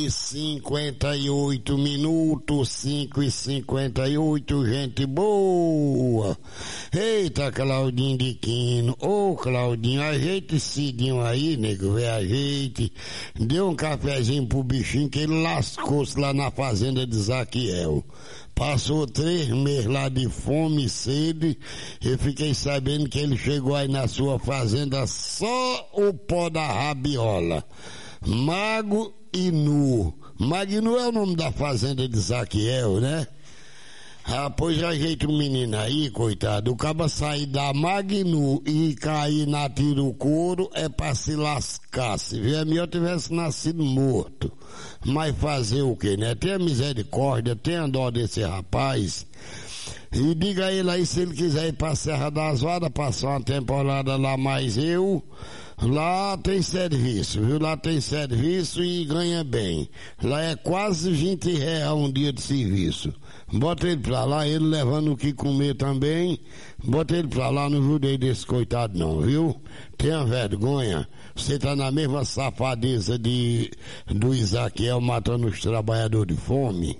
58 minutos, 5h58, gente boa. Eita, Claudinho de Quino. Ô, Claudinho, ajeita esse Cidinho aí, nego, vê, ajeite. Deu um cafezinho pro bichinho que ele lascou-se lá na fazenda de Zaquiel. Passou 3 meses lá de fome e sede. Eu fiquei sabendo que ele chegou aí na sua fazenda só o pó da rabiola. Mago e nu. Mago e nu é o nome da fazenda de Zaquiel, né? Ah, pois ajeita o menino aí, coitado. O caba sair da Magnu e cair na Tirucouro é pra se lascar. Se vier melhor tivesse nascido morto. Mas fazer o que, né? Tenha misericórdia, tenha dó desse rapaz. E diga a ele aí se ele quiser ir pra Serra das Varas, passar uma temporada lá mais eu. Lá tem serviço, viu? Lá tem serviço e ganha bem. Lá é quase R$20 um dia de serviço. Bota ele pra lá, ele levando o que comer também. Bota ele pra lá, não judei desse coitado não, viu? Tenha vergonha. Você tá na mesma safadeza do Isaquiel matando os trabalhadores de fome.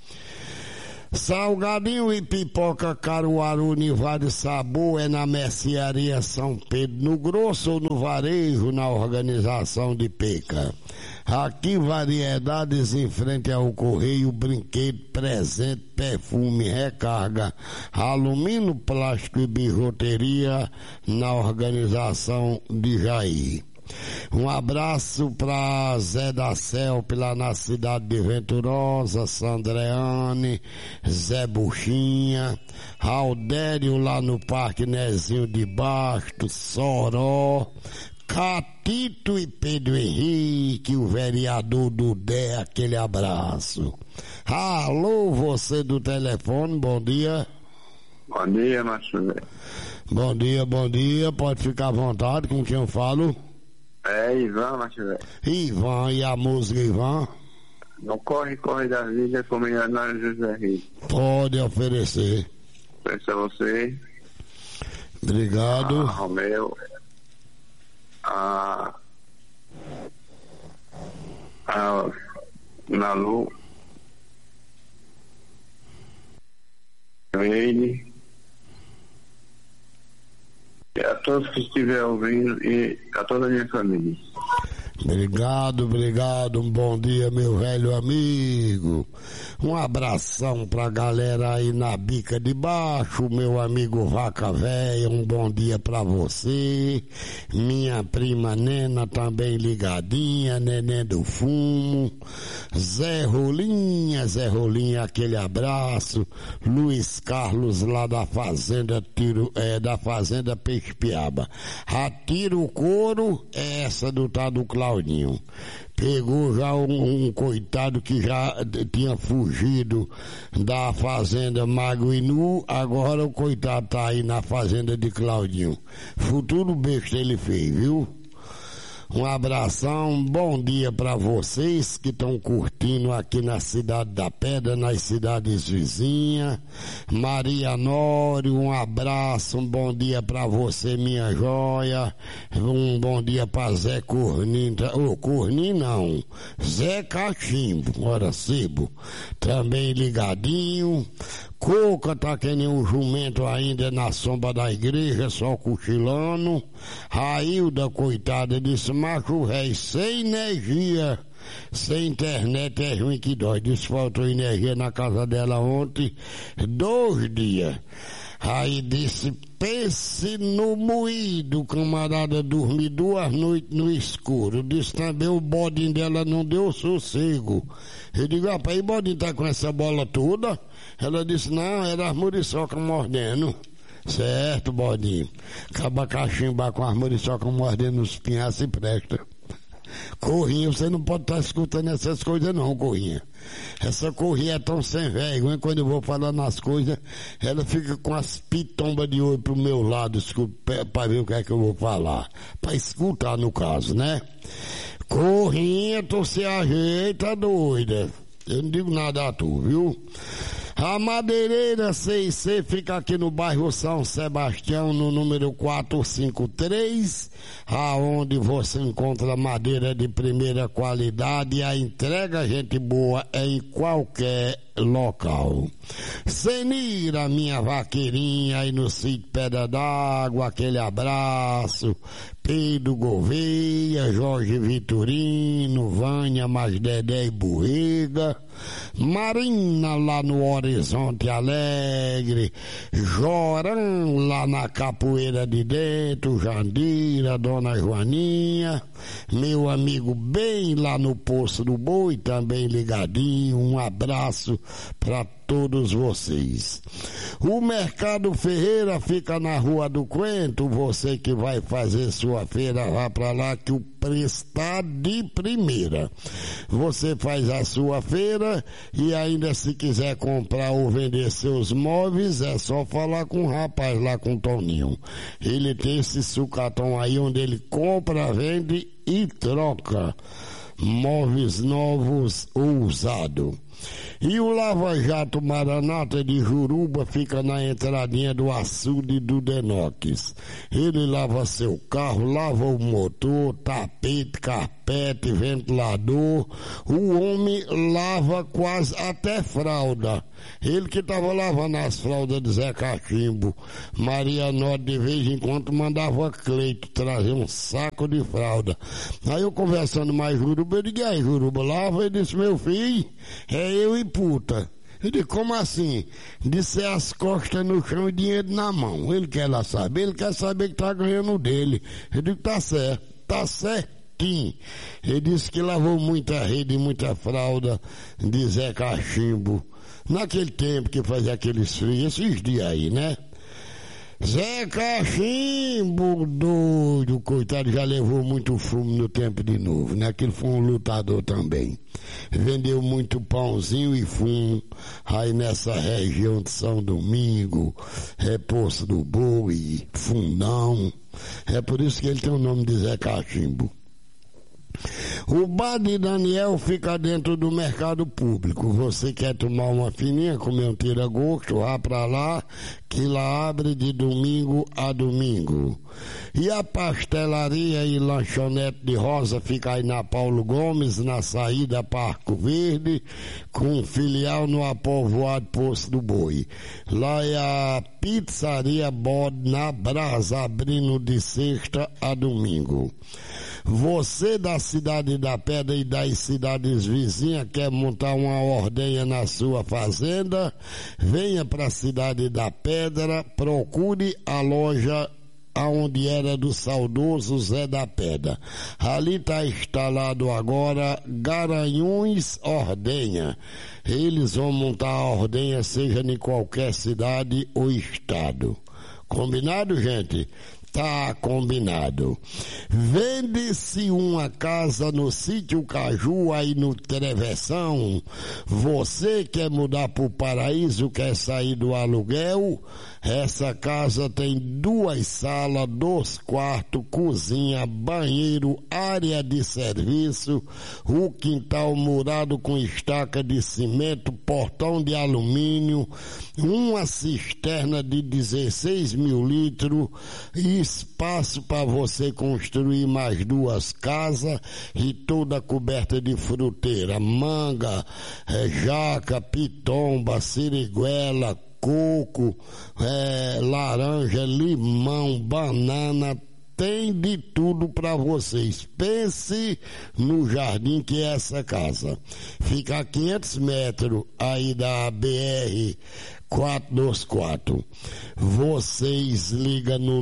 Salgadinho e pipoca Caruaru, Nivário Sabor é na Mercearia São Pedro, no grosso ou no varejo, na organização de Peca. Aqui variedades em frente ao correio, brinquedo, presente, perfume, recarga, alumínio, plástico e bijuteria na organização de Jair. Um abraço para Zé da Celpe lá na cidade de Venturosa, Sandreane, Zé Buchinha, Aldério lá no Parque Nezinho de Basto, Soró, Catito e Pedro Henrique, o vereador do Dé, aquele abraço. Alô, você do telefone, bom dia. Bom dia, macho. Bom dia, pode ficar à vontade com quem eu falo. É Ivan, macho. Ivan, e a música, Ivan? No corre da vida com o milionário José Rico. Pode oferecer. Peço a você. Obrigado. A Romeu. A Nalu. Ele. E a todos que estiverem ouvindo e a toda a minha família. Obrigado, um bom dia, meu velho amigo. Um abração pra galera aí na bica de baixo, meu amigo Vaca Véia, um bom dia pra você. Minha prima Nena também ligadinha, Neném do Fumo. Zé Rolinha, aquele abraço. Luiz Carlos lá da Fazenda da Fazenda Peixe-Piaba. A Tirucouro é essa do tal do Claudinho. Pegou já um coitado que já tinha fugido da fazenda Mago e Nu, agora o coitado tá aí na fazenda de Claudinho. Futuro besta ele fez, viu? Um abração, bom dia para vocês que estão curtindo aqui na Cidade da Pedra, nas cidades vizinhas. Maria Nório, um abraço, um bom dia para você, minha joia. Um bom dia para Zé Corninho, Corninho não, Zé Cachimbo, ora Sebo, também ligadinho. Coca tá que nem um jumento ainda na sombra da igreja, só cochilando. Railda, coitada, disse, macho rei, sem energia, sem internet é ruim que dói. Disse, faltou energia na casa dela ontem, 2 dias. Aí disse, pense no moído, camarada, dormir 2 noites no escuro. Disse também o bodinho dela não deu sossego. Eu digo, rapaz, e o bodinho tá com essa bola toda? Ela disse, não, era as muriçocas mordendo. Certo, bodinho. Acaba cachimbar com as muriçocas mordendo os pinhaços e presta. Corrinha, você não pode estar escutando essas coisas não, Corrinha. Essa Corrinha é tão sem vergonha, quando eu vou falando as coisas, ela fica com as pitombas de olho pro meu lado, para ver o que é que eu vou falar. Para escutar, no caso, né? Corrinha, tu se ajeita, doida. Eu não digo nada a tu, viu? A Madeireira C&C fica aqui no bairro São Sebastião, no número 453, aonde você encontra madeira de primeira qualidade e a entrega, gente boa, é em qualquer local. Senira, minha vaqueirinha aí no sítio Pedra d'Água, aquele abraço. Pedro Gouveia, Jorge Vitorino, Vânia, Masdedé e Borrega, Marina lá no Horizonte Alegre, Joran lá na Capoeira de Dentro, Jandira, Dona Joaninha, meu amigo bem lá no Poço do Boi, também ligadinho, um abraço para todos vocês. O Mercado Ferreira fica na Rua do Coentro, você que vai fazer sua feira, vá para lá que o preço está de primeira. Você faz a sua feira e ainda se quiser comprar ou vender seus móveis, é só falar com o rapaz lá, com o Toninho. Ele tem esse sucatão aí onde ele compra, vende e troca móveis novos ou usados. E o Lava Jato Maranata de Juruba fica na entradinha do açude do Denox. Ele lava seu carro, lava o motor, tapete, carpete, ventilador. O homem lava quase até fralda. Ele que estava lavando as fraldas de Zé Cachimbo. Maria Norte de vez em quando mandava Cleito trazer um saco de fralda. Aí eu conversando mais Juruba, eu digo, aí Juruba, lava? Ele disse, meu filho, é eu e puta. Eu disse, como assim? Disse as costas no chão e dinheiro na mão. Ele quer lá saber, ele quer saber que tá ganhando dele. Eu digo, tá certo, tá certinho. Ele disse que lavou muita rede, muita fralda de Zé Cachimbo. Naquele tempo que fazia aqueles frios, esses dias aí, né? Zé Cachimbo, doido, coitado, já levou muito fumo no tempo de novo, né? Que ele foi um lutador também. Vendeu muito pãozinho e fumo aí nessa região de São Domingo, Poço do Boi, Fundão. É por isso que ele tem o nome de Zé Cachimbo. O bar de Daniel fica dentro do mercado público. Você quer tomar uma fininha, comer um tira-gosto, vá pra lá, que lá abre de domingo a domingo. E a pastelaria e lanchonete de Rosa fica aí na Paulo Gomes, na saída Parco Verde, com filial no Apovoado Poço do Boi. Lá é a pizzaria Bode na Brasa, abrindo de sexta a domingo. Você da Cidade da Pedra e das cidades vizinhas quer montar uma ordenha na sua fazenda? Venha para a Cidade da Pedra, procure a loja aonde era do saudoso Zé da Pedra. Ali está instalado agora Garanhuns Ordenha. Eles vão montar a ordenha, seja em qualquer cidade ou estado. Combinado, gente? Tá combinado. Vende-se uma casa no sítio Caju, aí no Travessão. Você quer mudar pro Paraíso, quer sair do aluguel? Essa casa tem 2 salas, 2 quartos, cozinha, banheiro, área de serviço, o quintal murado com estaca de cimento, portão de alumínio, uma cisterna de 16 mil litros, espaço para você construir mais 2 casas e toda coberta de fruteira, manga, jaca, pitomba, siriguela, coco, laranja, limão, banana, tem de tudo para vocês. Pense no jardim que é essa casa. Fica a 500 metros aí da BR 424. Vocês ligam no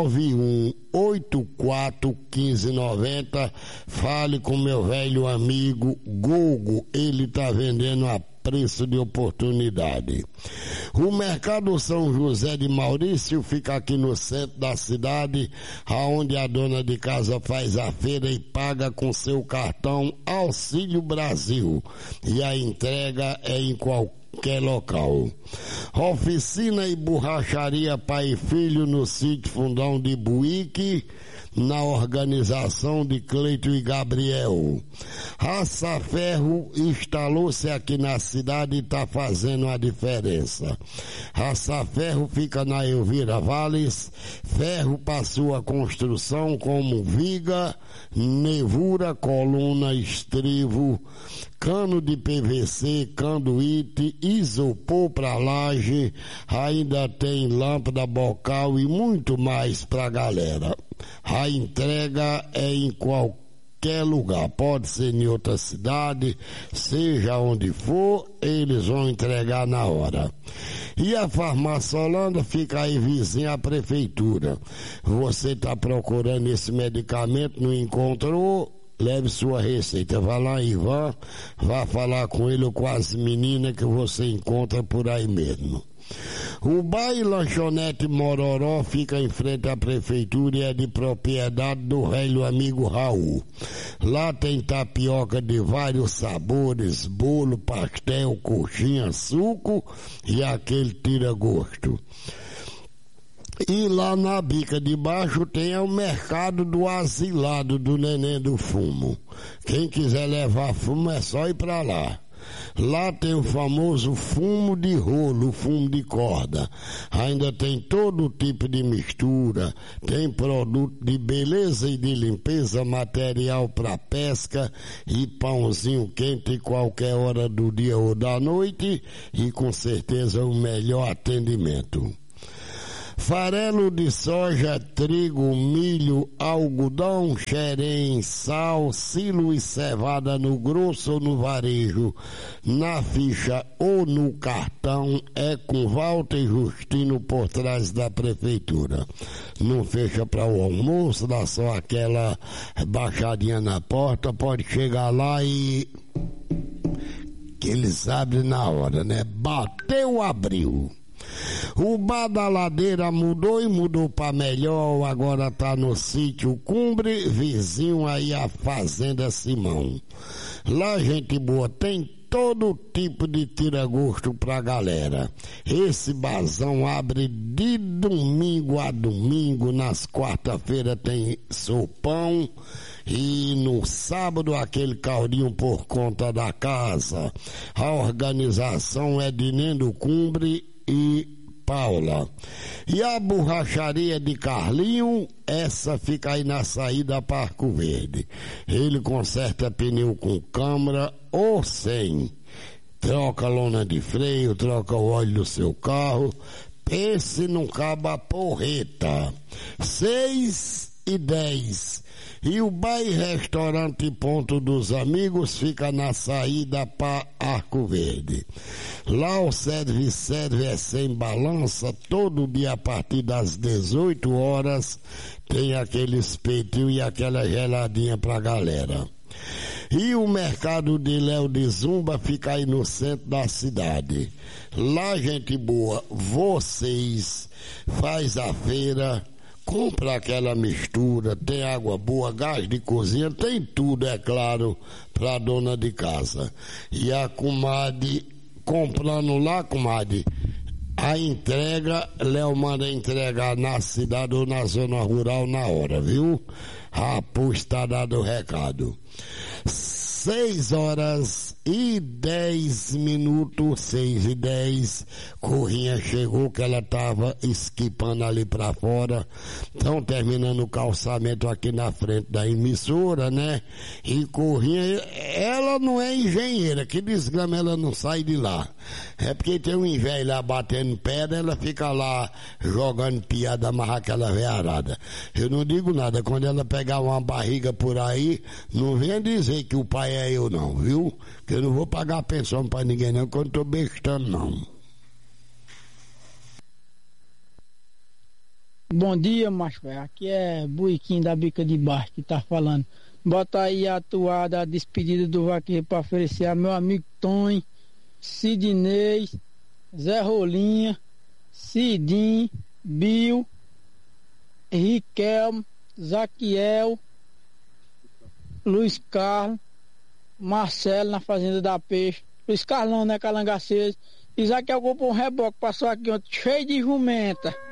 91841590. Fale com meu velho amigo Gogo. Ele tá vendendo a preço de oportunidade. O Mercado São José de Maurício fica aqui no centro da cidade, aonde a dona de casa faz a feira e paga com seu cartão Auxílio Brasil. E a entrega é em qualquer qualquer local. Oficina e borracharia pai e filho no sítio Fundão de Buíque, na organização de Cleito e Gabriel. Raça Ferro instalou-se aqui na cidade e está fazendo a diferença. Raça Ferro fica na Elvira Valles, ferro para sua construção como viga, nevura, coluna, estrivo, cano de PVC, canduíte, isopor para laje, ainda tem lâmpada, bocal e muito mais para a galera. A entrega é em qualquer lugar, pode ser em outra cidade, seja onde for, eles vão entregar na hora. E a Farmácia Holanda fica aí vizinha à prefeitura. Você está procurando esse medicamento, não encontrou? Leve sua receita, vá lá, Ivan, vá falar com ele ou com as meninas que você encontra por aí mesmo. O bar e lanchonete Mororó fica em frente à prefeitura e é de propriedade do velho amigo Raul. Lá tem tapioca de vários sabores, bolo, pastel, coxinha, suco e aquele tira-gosto. E lá na bica de baixo tem o mercado do asilado do Neném do Fumo. Quem quiser levar fumo é só ir pra lá. Lá tem o famoso fumo de rolo, fumo de corda. Ainda tem todo tipo de mistura, tem produto de beleza e de limpeza, material para pesca e pãozinho quente qualquer hora do dia ou da noite e com certeza o melhor atendimento. Farelo de soja, trigo, milho, algodão, xerém, sal, silo e cevada no grosso ou no varejo, na ficha ou no cartão, é com Walter Justino por trás da prefeitura. Não fecha para o almoço, dá só aquela baixadinha na porta, pode chegar lá e que eles abrem na hora, né? Bateu, abriu. O bar da ladeira mudou e mudou para melhor, agora tá no sítio Cumbre, vizinho aí a Fazenda Simão. Lá gente boa, tem todo tipo de tira-gosto pra galera. Esse barzão abre de domingo a domingo, nas quarta-feiras tem sopão e no sábado aquele caldinho por conta da casa. A organização é de Nendo Cumbre e Paula. E a borracharia de Carlinho, essa fica aí na saída para Arco Verde. Ele conserta pneu com câmara ou sem. Troca lona de freio, troca o óleo do seu carro. Pense não caba porreta. 6:10. E o bar e restaurante Ponto dos Amigos fica na saída para Arco Verde. Lá o service é sem balança, todo dia a partir das 18 horas tem aquele espetinho e aquela geladinha pra galera. E o mercado de Léo de Zumba fica aí no centro da cidade. Lá, gente boa, vocês faz a feira, compra aquela mistura, tem água boa, gás de cozinha, tem tudo, é claro, pra dona de casa. E a comadre, comprando lá, comadre, a entrega, Léo manda entregar na cidade ou na zona rural na hora, viu? Rapaz, tá dado o recado. 6:10, 6:10, Corrinha chegou que ela tava esquipando ali pra fora, estão terminando o calçamento aqui na frente da emissora, né? E Corrinha, ela não é engenheira, que desgrama ela não sai de lá. É porque tem um velho lá batendo pedra, ela fica lá jogando piada, amarrar aquela veiarada. Eu não digo nada, quando ela pegar uma barriga por aí, não venha dizer que o pai é eu não, viu? Que eu não vou pagar pensão pra ninguém não, que eu não tô bestando não. Bom dia, macho. Aqui é Buiquinho da Bica de Baixo que tá falando. Bota aí a toada, a despedida do vaqueiro pra oferecer a meu amigo Tony, Sidney, Zé Rolinha, Cidim, Bill, Riquelme, Zaquiel, Luiz Carlos, Marcelo na Fazenda da Peixe, Luiz Carlão, né, Calangaceiro, Isaquiel comprou um reboque, passou aqui ontem, cheio de jumenta.